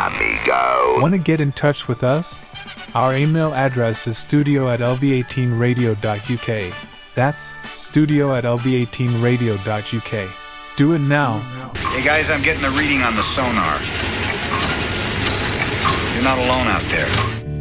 amigo. Want to get in touch with us? Our email address is studio@lv18radio.uk. That's studio@lv18radio.uk. Do it now. Hey guys, I'm getting a reading on the sonar. You're not alone out there.